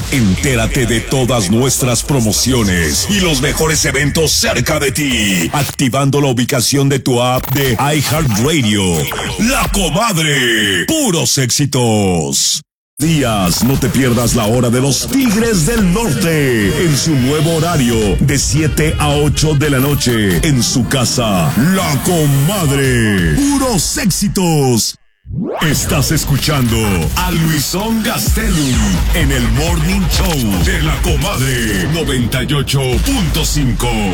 Entérate de todas nuestras promociones y los mejores eventos cerca de ti, activando la ubicación de tu app de iHeartRadio. La Comadre, puros éxitos. Días, no te pierdas la hora de los Tigres del Norte en su nuevo horario de 7 a 8 de la noche en su casa. La Comadre, puros éxitos. Estás escuchando a Luisón Gastelum en el Morning Show de La Comadre 98.5.